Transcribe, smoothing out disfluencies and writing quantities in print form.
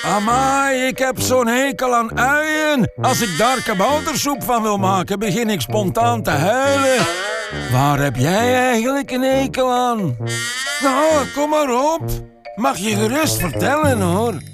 Amai, ik heb zo'n hekel aan uien. Als ik daar kaboutersoep van wil maken, begin ik spontaan te huilen. Waar heb jij eigenlijk een hekel aan? Nou, kom maar op. Mag je gerust vertellen, hoor.